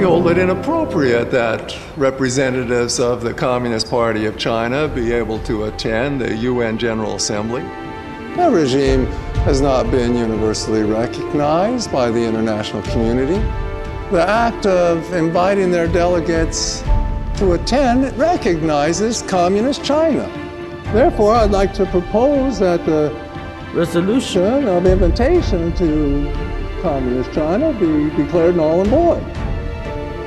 We hold it inappropriate that representatives of the Communist Party of China be able to attend the UN General Assembly. The regime has not been universally recognized by the international community. The act of inviting their delegates to attend recognizes Communist China. Therefore, I'd like to propose that the resolution of invitation to Communist China be declared null and void.